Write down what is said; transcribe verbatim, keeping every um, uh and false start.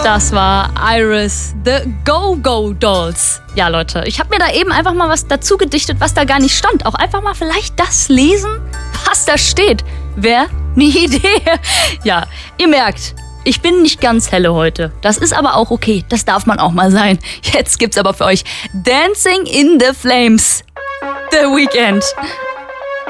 Das war Iris, The Go-Go Dolls. Ja, Leute, ich habe mir da eben einfach mal was dazu gedichtet, was da gar nicht stand. Auch einfach mal vielleicht das lesen, was da steht. Wäre eine Idee. Ja, ihr merkt, ich bin nicht ganz helle heute. Das ist aber auch okay. Das darf man auch mal sein. Jetzt gibt's aber für euch Dancing in the Flames. The Weeknd.